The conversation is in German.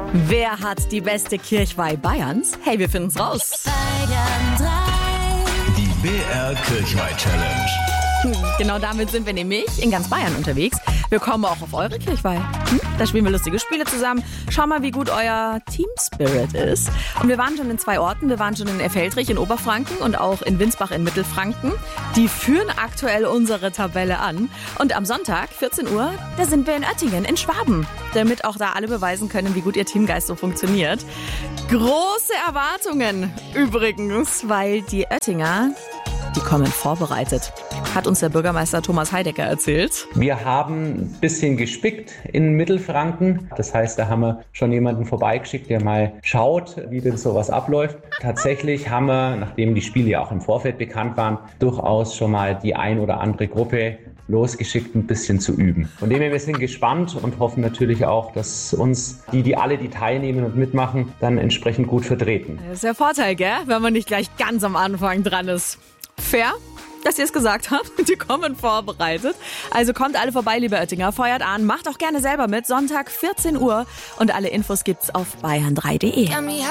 Wer hat die beste Kirchweih Bayerns? Hey, wir finden's raus. Die BR Kirchweih Challenge. Genau damit sind wir nämlich in ganz Bayern unterwegs. Wir kommen auch auf eure Kirchweih. Da spielen wir lustige Spiele zusammen. Schau mal, wie gut euer Team-Spirit ist. Und wir waren schon in 2 Orten. Wir waren schon in Effeltrich in Oberfranken und auch in Winsbach in Mittelfranken. Die führen aktuell unsere Tabelle an. Und am Sonntag, 14 Uhr, da sind wir in Oettingen in Schwaben. Damit auch da alle beweisen können, wie gut ihr Teamgeist so funktioniert. Große Erwartungen übrigens, weil die Oettinger, die kommen vorbereitet. Hat uns der Bürgermeister Thomas Heidecker erzählt. Wir haben ein bisschen gespickt in Mittelfranken. Das heißt, da haben wir schon jemanden vorbeigeschickt, der mal schaut, wie denn sowas abläuft. Tatsächlich haben wir, nachdem die Spiele ja auch im Vorfeld bekannt waren, durchaus schon mal die ein oder andere Gruppe losgeschickt, ein bisschen zu üben. Von dem her, wir sind gespannt und hoffen natürlich auch, dass uns die alle, die teilnehmen und mitmachen, dann entsprechend gut vertreten. Das ist der Vorteil, gell? Wenn man nicht gleich ganz am Anfang dran ist. Fair, dass ihr es gesagt habt. Die kommen vorbereitet. Also kommt alle vorbei, liebe Oettinger. Feuert an, macht auch gerne selber mit. Sonntag 14 Uhr. Und alle Infos gibt's auf bayern3.de.